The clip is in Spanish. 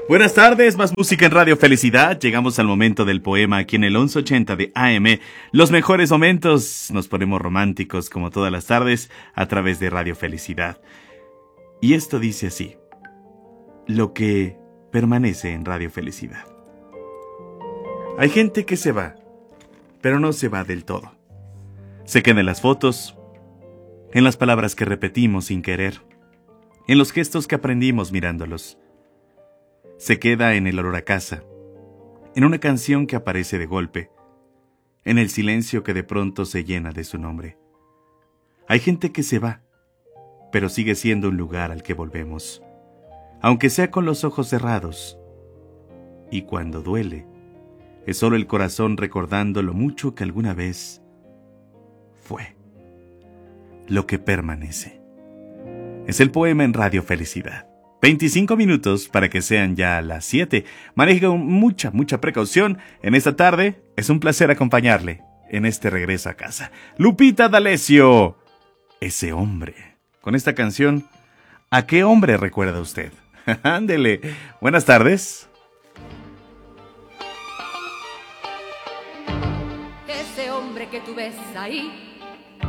Buenas tardes, más música en Radio Felicidad. Llegamos al momento del poema aquí en el 1180 de AM. Los mejores momentos, nos ponemos románticos como todas las tardes a través de Radio Felicidad. Y esto dice así: lo que permanece en Radio Felicidad. Hay gente que se va, pero no se va del todo. Se queda en las fotos, en las palabras que repetimos sin querer, en los gestos que aprendimos mirándolos. Se queda en el olor a casa, en una canción que aparece de golpe, en el silencio que de pronto se llena de su nombre. Hay gente que se va, pero sigue siendo un lugar al que volvemos, aunque sea con los ojos cerrados. Y cuando duele, es solo el corazón recordando lo mucho que alguna vez fue. Lo que permanece. Es el poema en Radio Felicidad. 25 minutos para que sean ya las 7. Maneje con mucha precaución en esta tarde. Es un placer acompañarle en este regreso a casa. Lupita D'Alessio, ese hombre. Con esta canción, ¿a qué hombre recuerda usted? Ándele. Buenas tardes. Ese hombre que tú ves ahí